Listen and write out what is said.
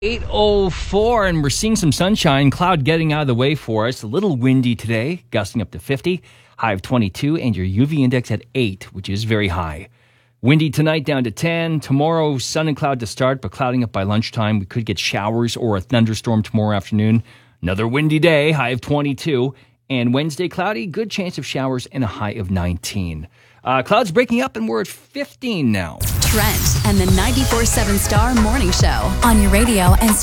8:04, and we're seeing some sunshine. Cloud getting out of the way for us. A little windy today, gusting up to 50, high of 22, and your UV index at 8, which is very high. Windy tonight down to 10. Tomorrow, sun and cloud to start, but clouding up by lunchtime. We could get showers or a thunderstorm tomorrow afternoon. Another windy day, high of 22. And Wednesday, cloudy, good chance of showers and a high of 19. Clouds breaking up, and we're at 15 now. Trent and the 94.7 Star Morning Show on your radio and